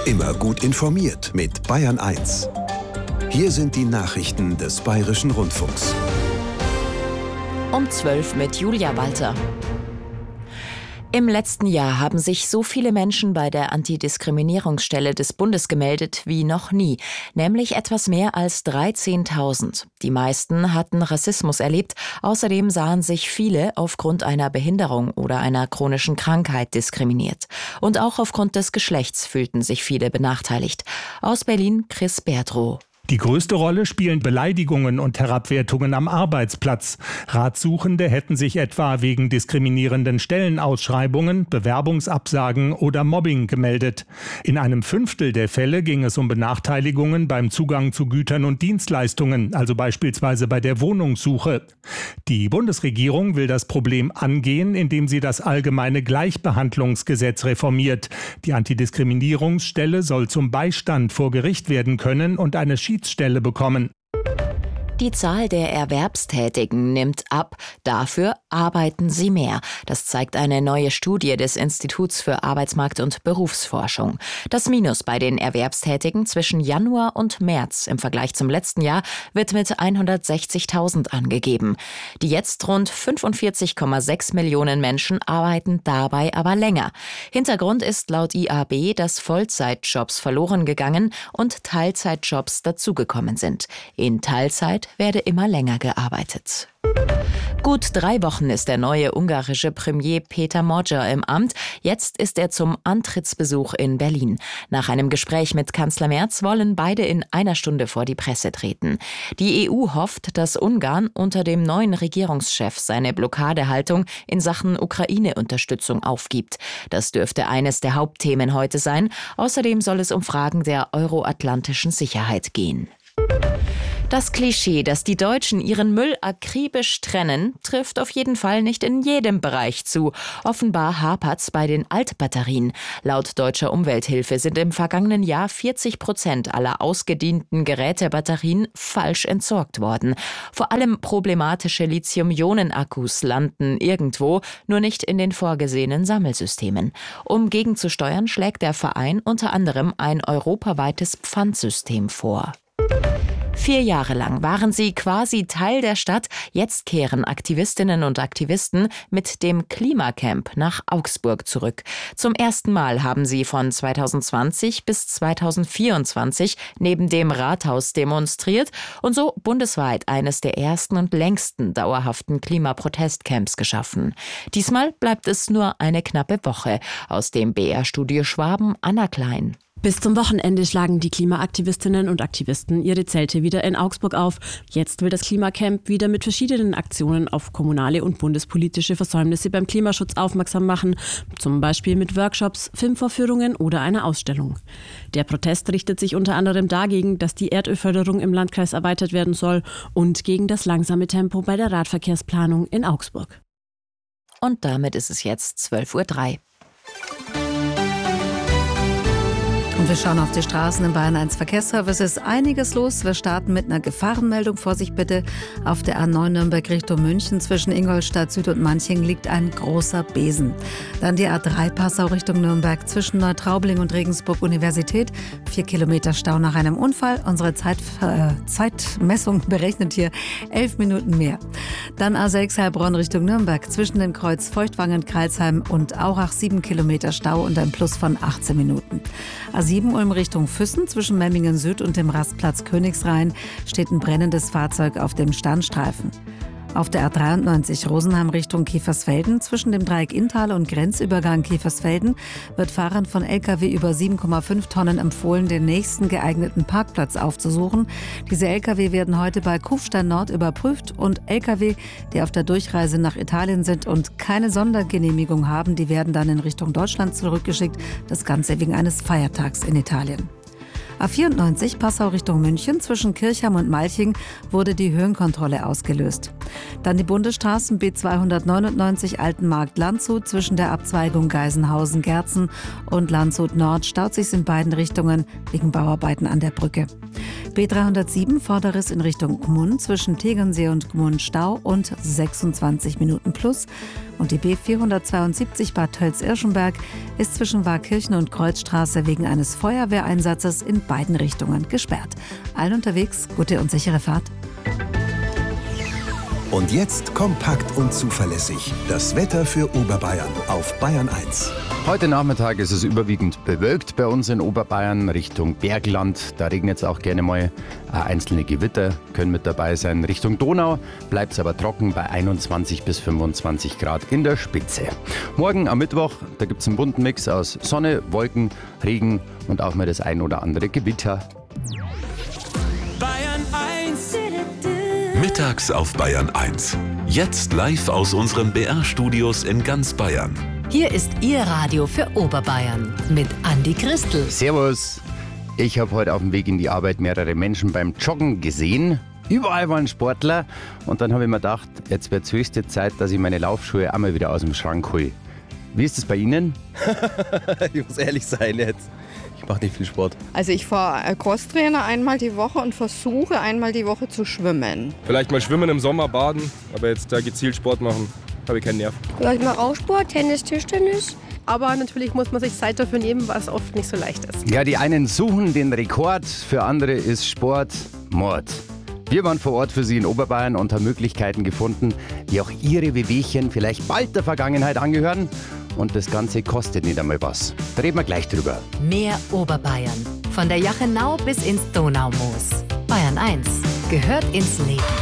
Immer gut informiert mit Bayern 1. Hier sind die Nachrichten des Bayerischen Rundfunks. Um 12 mit Julia Walter. Im letzten Jahr haben sich so viele Menschen bei der Antidiskriminierungsstelle des Bundes gemeldet wie noch nie, nämlich etwas mehr als 13.000. Die meisten hatten Rassismus erlebt. Außerdem sahen sich viele aufgrund einer Behinderung oder einer chronischen Krankheit diskriminiert. Und auch aufgrund des Geschlechts fühlten sich viele benachteiligt. Aus Berlin Chris Berdrow. Die größte Rolle spielen Beleidigungen und Herabwertungen am Arbeitsplatz. Ratsuchende hätten sich etwa wegen diskriminierenden Stellenausschreibungen, Bewerbungsabsagen oder Mobbing gemeldet. In einem Fünftel der Fälle ging es um Benachteiligungen beim Zugang zu Gütern und Dienstleistungen, also beispielsweise bei der Wohnungssuche. Die Bundesregierung will das Problem angehen, indem sie das allgemeine Gleichbehandlungsgesetz reformiert. Die Antidiskriminierungsstelle soll zum Beistand vor Gericht werden können und eine Schiedsstelle bekommen. Die Zahl der Erwerbstätigen nimmt ab, dafür arbeiten sie mehr. Das zeigt eine neue Studie des Instituts für Arbeitsmarkt- und Berufsforschung. Das Minus bei den Erwerbstätigen zwischen Januar und März im Vergleich zum letzten Jahr wird mit 160.000 angegeben. Die jetzt rund 45,6 Millionen Menschen arbeiten dabei aber länger. Hintergrund ist laut IAB, dass Vollzeitjobs verloren gegangen und Teilzeitjobs dazugekommen sind. In Teilzeit werde immer länger gearbeitet. Gut 3 Wochen ist der neue ungarische Premier Péter Magyar im Amt. Jetzt ist er zum Antrittsbesuch in Berlin. Nach einem Gespräch mit Kanzler Merz wollen beide in einer Stunde vor die Presse treten. Die EU hofft, dass Ungarn unter dem neuen Regierungschef seine Blockadehaltung in Sachen Ukraine-Unterstützung aufgibt. Das dürfte eines der Hauptthemen heute sein. Außerdem soll es um Fragen der euroatlantischen Sicherheit gehen. Das Klischee, dass die Deutschen ihren Müll akribisch trennen, trifft auf jeden Fall nicht in jedem Bereich zu. Offenbar hapert's bei den Altbatterien. Laut Deutscher Umwelthilfe sind im vergangenen Jahr 40% aller ausgedienten Gerätebatterien falsch entsorgt worden. Vor allem problematische Lithium-Ionen-Akkus landen irgendwo, nur nicht in den vorgesehenen Sammelsystemen. Um gegenzusteuern, schlägt der Verein unter anderem ein europaweites Pfandsystem vor. 4 Jahre lang waren sie quasi Teil der Stadt. Jetzt kehren Aktivistinnen und Aktivisten mit dem Klimacamp nach Augsburg zurück. Zum ersten Mal haben sie von 2020 bis 2024 neben dem Rathaus demonstriert und so bundesweit eines der ersten und längsten dauerhaften Klimaprotestcamps geschaffen. Diesmal bleibt es nur eine knappe Woche. Aus dem BR-Studio Schwaben, Anna Klein. Bis zum Wochenende schlagen die Klimaaktivistinnen und Aktivisten ihre Zelte wieder in Augsburg auf. Jetzt will das Klimacamp wieder mit verschiedenen Aktionen auf kommunale und bundespolitische Versäumnisse beim Klimaschutz aufmerksam machen. Zum Beispiel mit Workshops, Filmvorführungen oder einer Ausstellung. Der Protest richtet sich unter anderem dagegen, dass die Erdölförderung im Landkreis erweitert werden soll und gegen das langsame Tempo bei der Radverkehrsplanung in Augsburg. Und damit ist es jetzt 12:03 Uhr. Und wir schauen auf die Straßen im Bayern 1 Verkehrsservice. Es ist einiges los. Wir starten mit einer Gefahrenmeldung. Vorsicht bitte. Auf der A9 Nürnberg Richtung München zwischen Ingolstadt Süd und Manching liegt ein großer Besen. Dann die A3 Passau Richtung Nürnberg zwischen Neutraubling und Regensburg Universität. 4 Kilometer Stau nach einem Unfall. Unsere Zeitmessung berechnet hier 11 Minuten mehr. Dann A6 Heilbronn Richtung Nürnberg zwischen dem Kreuz Feuchtwangen, Kreilsheim und Aurach 7 Kilometer Stau und ein Plus von 18 Minuten. A7 Ulm Richtung Füssen zwischen Memmingen Süd und dem Rastplatz Königsrhein steht ein brennendes Fahrzeug auf dem Standstreifen. Auf der A93 Rosenheim Richtung Kiefersfelden zwischen dem Dreieck Inntal und Grenzübergang Kiefersfelden wird Fahrern von Lkw über 7,5 Tonnen empfohlen, den nächsten geeigneten Parkplatz aufzusuchen. Diese Lkw werden heute bei Kufstein Nord überprüft und Lkw, die auf der Durchreise nach Italien sind und keine Sondergenehmigung haben, die werden dann in Richtung Deutschland zurückgeschickt. Das Ganze wegen eines Feiertags in Italien. A94 Passau Richtung München zwischen Kirchheim und Malching wurde die Höhenkontrolle ausgelöst. Dann die Bundesstraßen B299 Altenmarkt-Landshut zwischen der Abzweigung Geisenhausen-Gerzen und Landshut Nord staut sich in beiden Richtungen wegen Bauarbeiten an der Brücke. B307 Vorderriss in Richtung Gmund zwischen Tegernsee und Gmund Stau und 26 Minuten plus. Und die B472 Bad Tölz-Irschenberg ist zwischen Waakirchen und Kreuzstraße wegen eines Feuerwehreinsatzes in beiden Richtungen gesperrt. Allen unterwegs gute und sichere Fahrt. Und jetzt kompakt und zuverlässig das Wetter für Oberbayern auf Bayern 1. Heute Nachmittag ist es überwiegend bewölkt bei uns in Oberbayern Richtung Bergland. Da regnet es auch gerne mal. Einzelne Gewitter können mit dabei sein. Richtung Donau bleibt es aber trocken bei 21 bis 25 Grad in der Spitze. Morgen am Mittwoch, da gibt es einen bunten Mix aus Sonne, Wolken, Regen und auch mal das ein oder andere Gewitter. Bayern 1. Mittags auf Bayern 1. Jetzt live aus unseren BR-Studios in ganz Bayern. Hier ist Ihr Radio für Oberbayern mit Andi Christel. Servus! Ich habe heute auf dem Weg in die Arbeit mehrere Menschen beim Joggen gesehen. Überall waren Sportler. Und dann habe ich mir gedacht, jetzt wird es höchste Zeit, dass ich meine Laufschuhe einmal wieder aus dem Schrank hole. Wie ist es bei Ihnen? Ich muss ehrlich sein jetzt. Ich mache nicht viel Sport. Also ich fahre Crosstrainer einmal die Woche und versuche einmal die Woche zu schwimmen. Vielleicht mal schwimmen im Sommer, baden, aber jetzt da gezielt Sport machen, habe ich keinen Nerv. Ja, ich mache auch Sport, Tennis, Tischtennis. Aber natürlich muss man sich Zeit dafür nehmen, was oft nicht so leicht ist. Ja, die einen suchen den Rekord, für andere ist Sport Mord. Wir waren vor Ort für Sie in Oberbayern und haben Möglichkeiten gefunden, die auch Ihre Wehwehchen vielleicht bald der Vergangenheit angehören. Und das Ganze kostet nicht einmal was. Da reden wir gleich drüber. Mehr Oberbayern. Von der Jachenau bis ins Donaumoos. Bayern 1 gehört ins Leben.